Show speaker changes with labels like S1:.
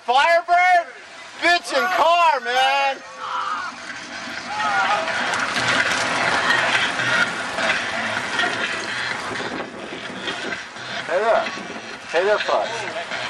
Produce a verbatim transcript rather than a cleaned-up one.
S1: Firebird? Bitchin' car, man. Hey there. Hey there, Fuss.